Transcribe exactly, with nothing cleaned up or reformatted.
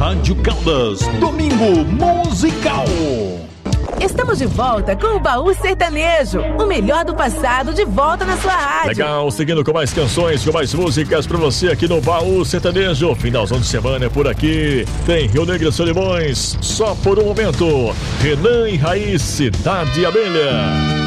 Rádio Caldas, Domingo Musical. Estamos de volta com o Baú Sertanejo, o melhor do passado de volta na sua rádio. Legal, seguindo com mais canções, com mais músicas pra você aqui no Baú Sertanejo. Finalzão de semana é por aqui. Tem Rio Negro e Solimões, só por um momento. Renan e Raiz, Cidade Abelha.